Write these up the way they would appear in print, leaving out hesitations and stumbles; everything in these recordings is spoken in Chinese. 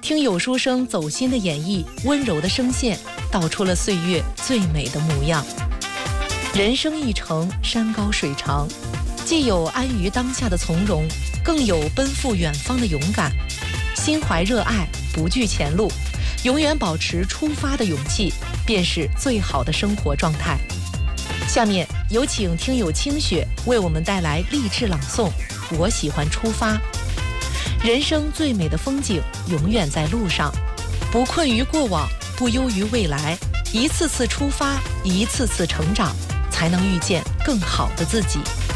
听有书生走心的演绎，温柔的声线道出了岁月最美的模样。人生一程，山高水长，既有安于当下的从容，更有奔赴远方的勇敢。心怀热爱，不惧前路，永远保持出发的勇气，便是最好的生活状态。下面有请听友清雪为我们带来励志朗诵《我喜欢出发》。人生最美的风景永远在路上，不困于过往，不忧于未来，一次次出发，一次次成长，才能遇见更好的自己。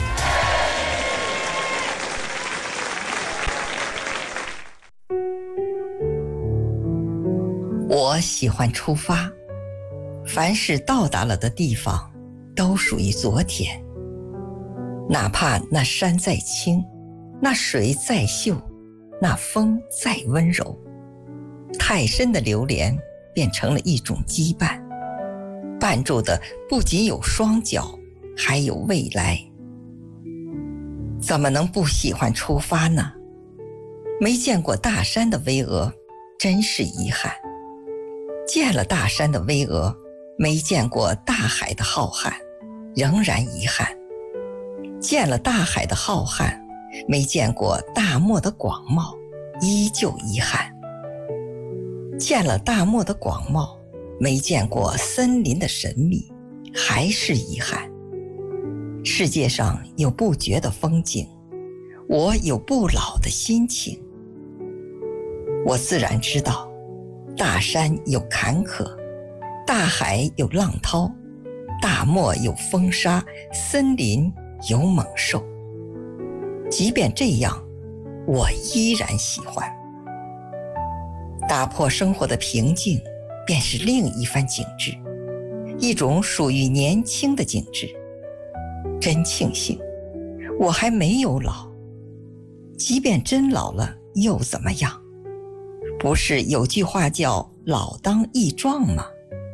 我喜欢出发，凡是到达了的地方都属于昨天，哪怕那山再青，那水再秀，那风再温柔，太深的流连变成了一种羁绊，绊住的不仅有双脚，还有未来。怎么能不喜欢出发呢？没见过大山的巍峨，真是遗憾；见了大山的巍峨，没见过大海的浩瀚，仍然遗憾；见了大海的浩瀚，没见过大漠的广袤，依旧遗憾；见了大漠的广袤，没见过森林的神秘，还是遗憾。世界上有不绝的风景，我有不老的心情。我自然知道，大山有坎坷，大海有浪涛，大漠有风沙，森林有猛兽。即便这样，我依然喜欢。打破生活的平静，便是另一番景致，一种属于年轻的景致。真庆幸，我还没有老。即便真老了，又怎么样？不是有句话叫“老当益壮”吗？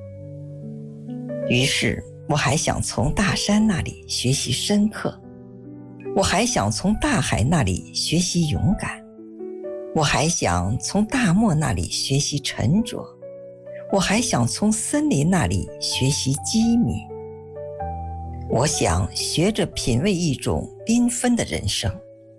于是，我还想从大山那里学习深刻。我还想从大海那里学习勇敢，我还想从大漠那里学习沉着，我还想从森林那里学习机敏。我想学着品味一种缤纷的人生。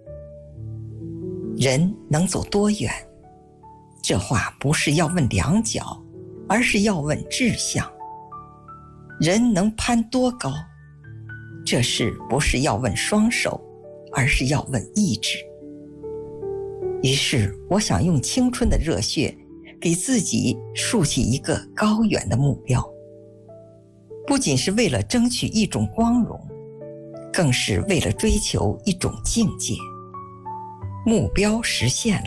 人能走多远？这话不是要问两脚，而是要问志向。人能攀多高？这事不是要问双手，而是要问意志。于是我想用青春的热血给自己竖起一个高远的目标，不仅是为了争取一种光荣，更是为了追求一种境界。目标实现了，